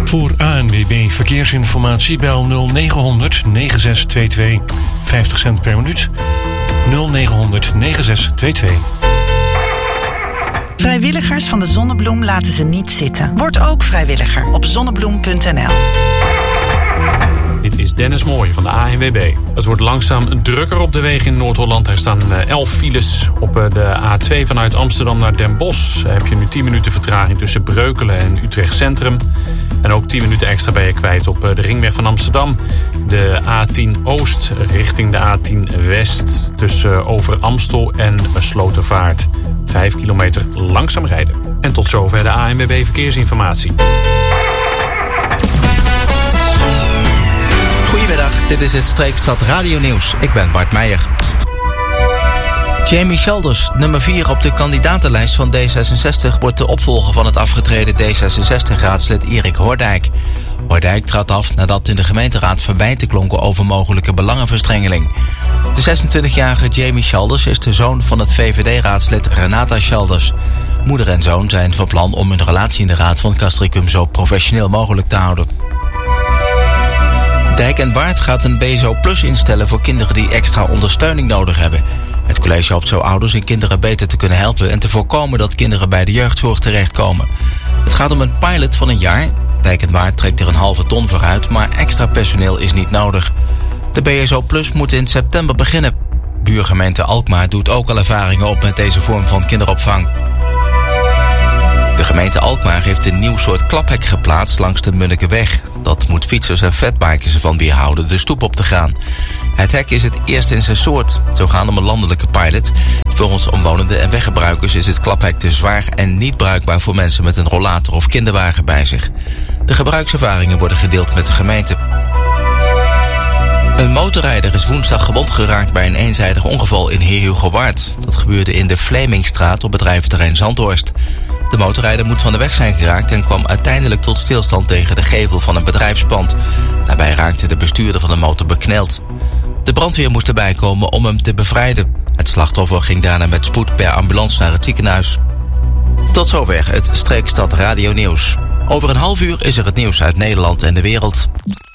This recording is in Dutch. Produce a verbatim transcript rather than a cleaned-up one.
Voor A N W B Verkeersinformatie bel nul negen negen zes twee twee vijftig cent per minuut. nul negen negen zes twee twee. Vrijwilligers van de Zonnebloem laten ze niet zitten. Word ook vrijwilliger op zonnebloem punt n l. Dit is Dennis Mooij van de A N W B. Het wordt langzaam drukker op de wegen in Noord-Holland. Er staan elf files op de A twee vanuit Amsterdam naar Den Bosch. Heb je nu tien minuten vertraging tussen Breukelen en Utrecht Centrum. En ook tien minuten extra ben je kwijt op de ringweg van Amsterdam. De A tien Oost richting de A tien West tussen Over Amstel en Slotervaart. Vijf kilometer langzaam rijden. En tot zover de A N W B Verkeersinformatie. Goedemiddag, dit is het Streekstad Radio Nieuws. Ik ben Bart Meijer. Jamie Shelders, nummer vier op de kandidatenlijst van D zesenzestig... wordt de opvolger van het afgetreden D zesenzestig-raadslid Erik Hordijk. Hordijk trad af nadat in de gemeenteraad verwijten klonken over mogelijke belangenverstrengeling. De zesentwintigjarige Jamie Shelders is de zoon van het V V D-raadslid Renata Shelders. Moeder en zoon zijn van plan om hun relatie in de raad van Castricum zo professioneel mogelijk te houden. Dijk en Waard gaat een B S O Plus instellen voor kinderen die extra ondersteuning nodig hebben. Het college hoopt zo ouders en kinderen beter te kunnen helpen en te voorkomen dat kinderen bij de jeugdzorg terechtkomen. Het gaat om een pilot van een jaar. Dijk en Waard trekt er een halve ton voor uit, maar extra personeel is niet nodig. De B S O Plus moet in september beginnen. Buurgemeente Alkmaar doet ook al ervaringen op met deze vorm van kinderopvang. De gemeente Alkmaar heeft een nieuw soort klaphek geplaatst langs de Munnikenweg. Dat moet fietsers en fatbikers ervan weerhouden de stoep op te gaan. Het hek is het eerste in zijn soort. Zo gaan om een landelijke pilot. Volgens omwonenden en weggebruikers is het klaphek te zwaar en niet bruikbaar voor mensen met een rollator of kinderwagen bij zich. De gebruikservaringen worden gedeeld met de gemeente. Een motorrijder is woensdag gewond geraakt bij een eenzijdig ongeval in Heerhugowaard. Dat gebeurde in de Vlemingstraat op bedrijventerrein Zandhorst. De motorrijder moet van de weg zijn geraakt en kwam uiteindelijk tot stilstand tegen de gevel van een bedrijfspand. Daarbij raakte de bestuurder van de motor bekneld. De brandweer moest erbij komen om hem te bevrijden. Het slachtoffer ging daarna met spoed per ambulance naar het ziekenhuis. Tot zover het Streekstad Radio Nieuws. Over een half uur is er het nieuws uit Nederland en de wereld.